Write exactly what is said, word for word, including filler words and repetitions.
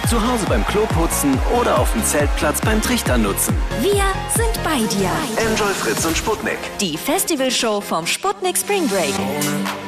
Zu Hause beim Kloputzen oder auf dem Zeltplatz beim Trichtern nutzen. Wir sind bei dir. Enjoy Fritz und Sputnik. Die Festivalshow vom Sputnik Spring Break.